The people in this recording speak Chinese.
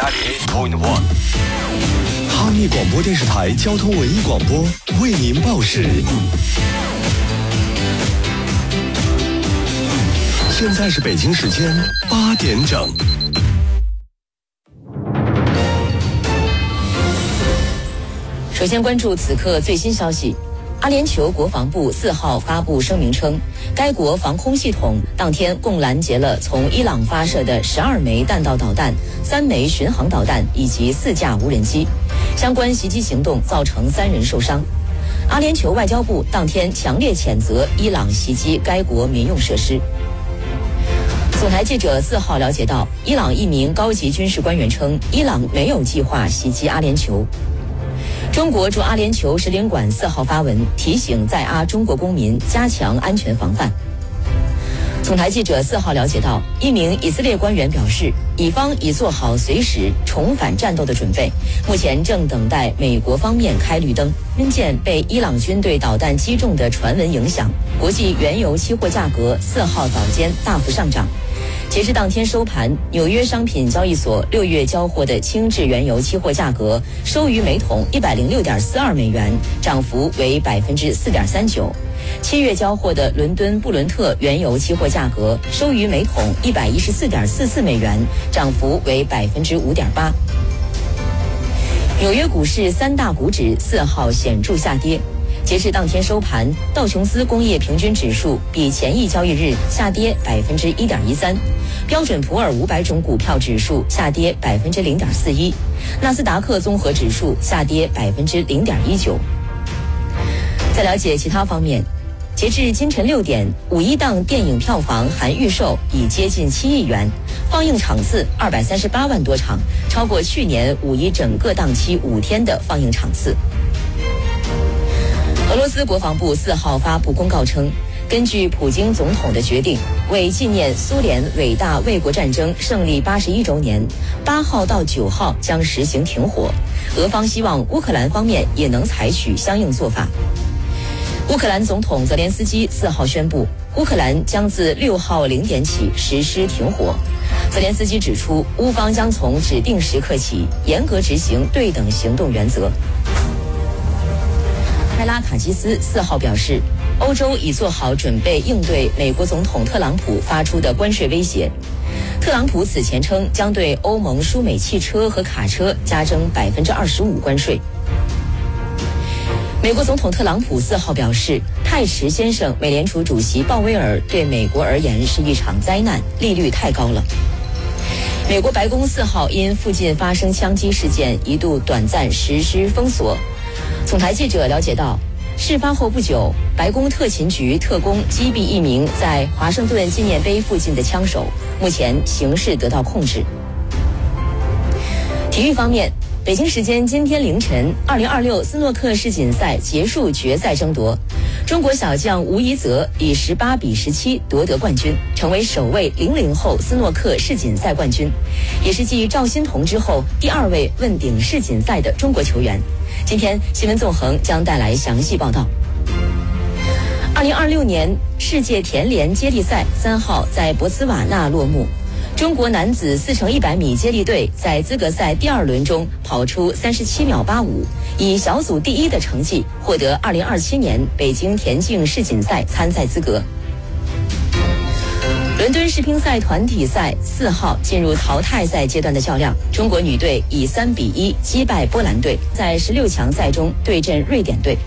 98.1。 哈密广播电视台交通文艺广播为您报时。现在是北京时间8点整。 首先关注此刻最新消息。阿联酋国防部4号发布声明称，该国防空系统当天共拦截了从伊朗发射的12枚弹道导弹、3枚巡航导弹以及4架无人机。相关袭击行动造成3人受伤。阿联酋外交部当天强烈谴责伊朗袭击该国民用设施。总台记者4号了解到，伊朗一名高级军事官员称，伊朗没有计划袭击阿联酋。中国驻阿联酋使领馆4号发文提醒在阿中国公民加强安全防范。总台记者4号了解到，一名以色列官员表示，以方已做好随时重返战斗的准备，目前正等待美国方面开绿灯。因见被伊朗军队导弹击中的传闻影响，国际原油期货价格4号早间大幅上涨。截至当天收盘，纽约商品交易所6月交货的轻质原油期货价格收于每桶106.42美元，涨幅为4.39%。7月交货的伦敦布伦特原油期货价格收于每桶114.44美元，涨幅为5.8%。纽约股市3大股指4号显著下跌。截至当天收盘，道琼斯工业平均指数比前一交易日下跌1.13%，标准普尔500种股票指数下跌0.41%，纳斯达克综合指数下跌0.19%。再了解其他方面，截至今晨6点，5·1档电影票房含预售已接近7亿元，放映场次238万多场，超过去年5·1整个档期5天的放映场次。俄罗斯国防部4号发布公告称，根据普京总统的决定，为纪念苏联伟大卫国战争胜利81周年，8号到9号将实行停火。俄方希望乌克兰方面也能采取相应做法。乌克兰总统泽连斯基4号宣布，乌克兰将自6号0点起实施停火。泽连斯基指出，乌方将从指定时刻起严格执行对等行动原则。开拉卡基斯4号表示，欧洲已做好准备应对美国总统特朗普发出的关税威胁。特朗普此前称将对欧盟输美汽车和卡车加征25%关税。美国总统特朗普4号表示，泰池先生美联储主席鲍威尔对美国而言是一场灾难，利率太高了。美国白宫4号因附近发生枪击事件一度短暂实施封锁。总台记者了解到，事发后不久，白宫特勤局特工击毙一名在华盛顿纪念碑附近的枪手，目前形势得到控制。体育方面，北京时间今天凌晨，2026斯诺克世锦赛结束决赛争夺，中国小将吴一泽以18比17夺得冠军，成为首位00后斯诺克世锦赛冠军，也是继赵心童之后第2位问鼎世锦赛的中国球员。今天新闻纵横将带来详细报道。2026年世界田联接力赛3号在博茨瓦纳落幕。中国男子4×100米接力队在资格赛第2轮中跑出37秒85，以小组第1的成绩获得2027年北京田径世锦赛参赛资格。伦敦世乒赛团体赛4号进入淘汰赛阶段的较量，中国女队以3比1击败波兰队，在16强赛中对阵瑞典队。